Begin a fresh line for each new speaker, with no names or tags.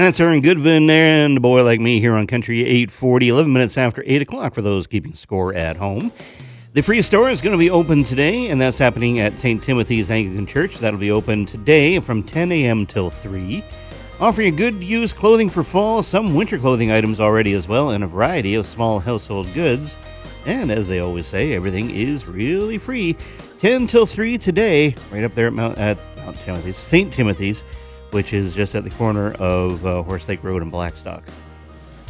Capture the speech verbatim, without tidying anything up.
That's Aaron Goodvin and a boy like me here on Country eight forty, eleven minutes after eight o'clock for those keeping score at home. The free store is going to be open today, and that's happening at Saint Timothy's Anglican Church. That'll be open today from ten a.m. till three. Offering good used clothing for fall, some winter clothing items already as well, and a variety of small household goods. And as they always say, everything is really free. ten till three today, right up there at Mount, at Mount Timothy's, Saint Timothy's, which is just at the corner of uh, Horse Lake Road and Blackstock.